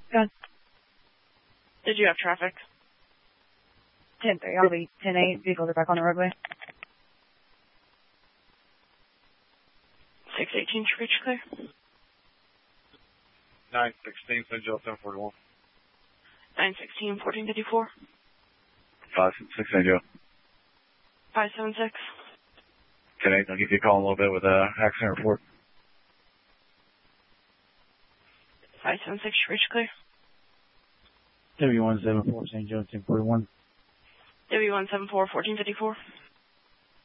Go ahead. Did you have traffic? 10-3. I'll be 10-8. Vehicles are back on the roadway. 618 should reach clear. 916, St. Joe 741. 916, 1454. 576, St. Joe. 576. 10-8, I'll give you a call in a little bit with an accident report. 576 should reach clear. W174, St. Joe 1041. W174, 1454.